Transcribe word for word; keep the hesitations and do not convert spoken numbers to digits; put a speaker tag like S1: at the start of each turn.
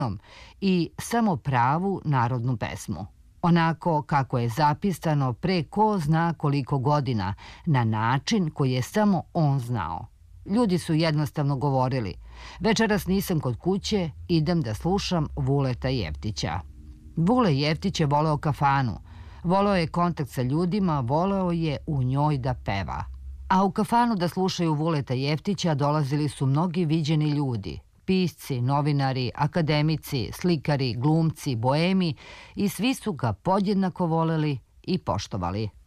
S1: i samo pravu narodnu pesmu. Onako kako je zapisano pre ko zna koliko godina, na način koji je samo on znao. Ljudi su jednostavno govorili: večeras nisam kod kuće, idem da slušam Vuleta Jeftića. Vule Jeftić je voleo kafanu, voleo je kontakt sa ljudima, voleo je u njoj da peva. A u kafanu da slušaju Vuleta Jeftića dolazili su mnogi viđeni ljudi, pisci, novinari, akademici, slikari, glumci, boemi i svi su ga podjednako voleli i poštovali.